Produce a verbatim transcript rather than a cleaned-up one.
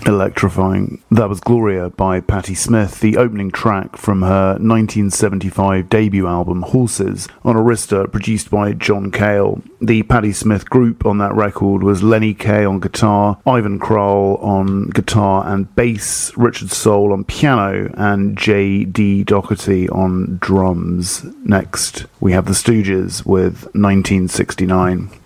Electrifying. That was Gloria by Patti Smith, the opening track from her nineteen seventy-five debut album Horses on Arista, produced by John Cale. The Patti Smith group on that record was Lenny Kaye on guitar, Ivan Kral on guitar and bass, Richard Soul on piano, and J D Doherty on drums. Next, we have the Stooges with nineteen sixty-nine.